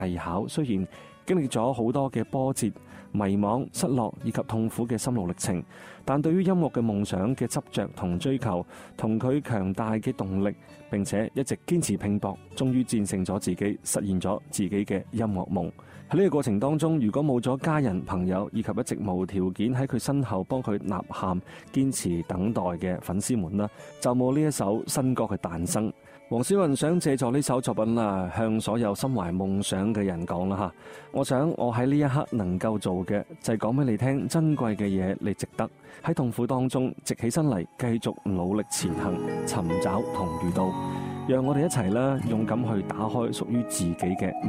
藝巧，雖然經歷咗好多嘅波折、迷惘、失落以及痛苦嘅心路歷程，但對於音樂嘅夢想嘅執着同追求，同佢強大嘅動力，並且一直堅持拼搏，終於戰勝咗自己，實現咗自己嘅音樂夢。喺呢個過程當中，如果冇咗家人朋友以及一直無條件喺佢身後幫佢吶喊、堅持等待嘅粉絲們啦，就冇呢一首新歌嘅誕生。黃小雲想借助呢首作品啦，向所有心懷夢想嘅人講啦嚇，我想我喺呢一刻能夠做嘅就係講俾你聽，珍貴嘅嘢你值得，喺痛苦當中直起身嚟，繼續努力前行，尋找同遇到，讓我哋一齊啦，勇敢去打開屬於自己嘅